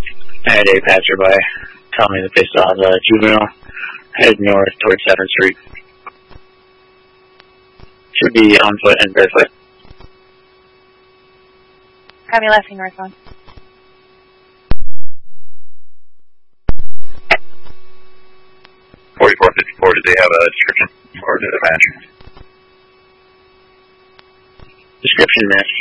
I had a passerby tell me that they saw the juvenile head north towards 7th Street. Should be on foot and barefoot. Copy, left northbound. 4454, did they have a description or did it match? Description match.